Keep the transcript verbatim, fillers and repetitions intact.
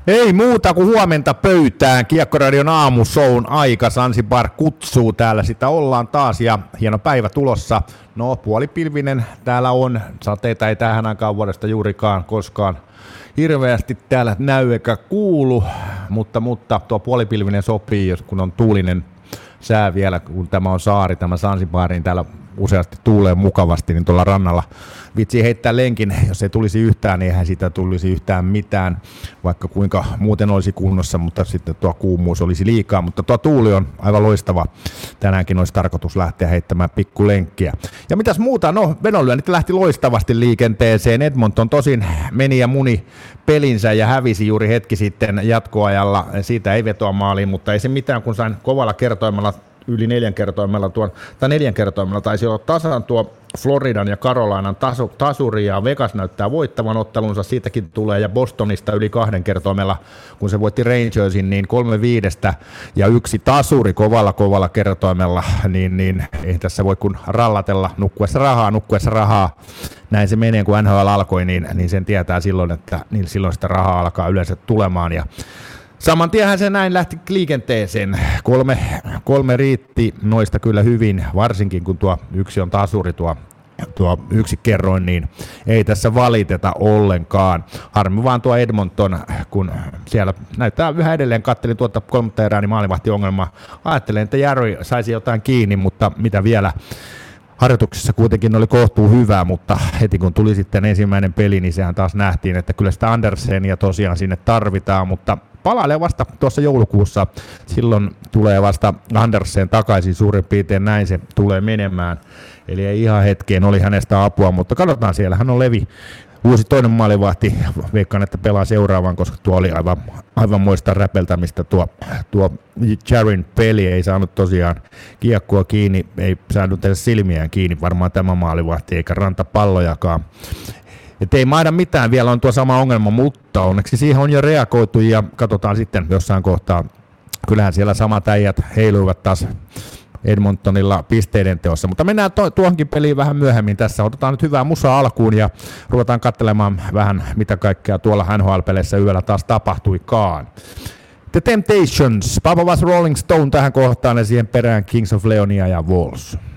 Ei muuta kuin huomenta pöytään. Kiekkoradion aamushown aika. Zanzibar kutsuu, täällä sitä ollaan taas ja hieno päivä tulossa. No puolipilvinen täällä on, sateita ei tähän aikaan vuodesta juurikaan koskaan hirveästi täällä näy eikä kuulu, mutta, mutta tuo puolipilvinen sopii, jos kun on tuulinen sää vielä, kun tämä on saari, tämä Zanzibar, niin täällä useasti tuulee mukavasti, niin tuolla rannalla vitsi heittää lenkin, jos ei tulisi yhtään, niin eihän siitä tulisi yhtään mitään, vaikka kuinka muuten olisi kunnossa, mutta sitten tuo kuumuus olisi liikaa, mutta tuo tuuli on aivan loistava. Tänäänkin olisi tarkoitus lähteä heittämään pikkulenkkiä. Ja mitäs muuta? No, vedonlyönnit lähti loistavasti liikenteeseen. Edmonton tosin meni ja muni pelinsä ja hävisi juuri hetki sitten jatkoajalla. Siitä ei vetoa maaliin, mutta ei se mitään, kun sain kovalla kertoimella yli neljän kertoimella tuon, tai neljän kertoimella taisi olla tasan tuo Floridan ja Carolinan tasu, tasuri, ja Vegas näyttää voittavan ottelunsa, siitäkin tulee, ja Bostonista yli kahden kertoimella, kun se voitti Rangersin, niin kolme viidestä ja yksi tasuri kovalla kovalla kertoimella, niin, niin ei tässä voi kun rallatella, nukkuessa rahaa, nukkuessa rahaa, näin se menee, kun N H L alkoi, niin, niin sen tietää silloin, että niin silloin sitä rahaa alkaa yleensä tulemaan, ja saman tienhän se näin lähti liikenteeseen. Kolme, kolme riitti noista kyllä hyvin, varsinkin kun tuo yksi on tasuri, tuo, tuo yksi kerroin, niin ei tässä valiteta ollenkaan. Harmi vaan tuo Edmonton, kun siellä näyttää yhä edelleen, kattelin tuota kolmatta erää, niin maalivahtiongelma. Ajattelin, että Jari saisi jotain kiinni, mutta mitä vielä. Harjoituksessa kuitenkin oli kohtuu hyvää, mutta heti kun tuli sitten ensimmäinen peli, niin sehän taas nähtiin, että kyllä sitä Andersenia tosiaan sinne tarvitaan, mutta palailee vasta tuossa joulukuussa, silloin tulee vasta Andersen takaisin suurin piirtein, näin se tulee menemään, eli ei ihan hetkeen oli hänestä apua, mutta katsotaan, siellähän on Levi, uusi toinen maalivahti, veikkaan, että pelaa seuraavan, koska tuo oli aivan, aivan moista räpeltämistä tuo, tuo Jarin peli, ei saanut tosiaan kiekkoa kiinni, ei saanut edes silmiään kiinni, varmaan tämä maalivahti, eikä rantapallojakaan. Et ei maida mitään, vielä on tuo sama ongelma, mutta onneksi siihen on jo reagoitu ja katsotaan sitten jossain kohtaa. Kyllähän siellä samat äijät heiluivat taas Edmontonilla pisteiden teossa, mutta mennään to- tuohonkin peliin vähän myöhemmin tässä. Otetaan nyt hyvää musaa alkuun ja ruvetaan katselemaan vähän mitä kaikkea tuolla N H L-peleissä yöllä taas tapahtuikaan. The Temptations, Papa Was Rolling Stone tähän kohtaan ja siihen perään Kings of Leonia ja Wolves.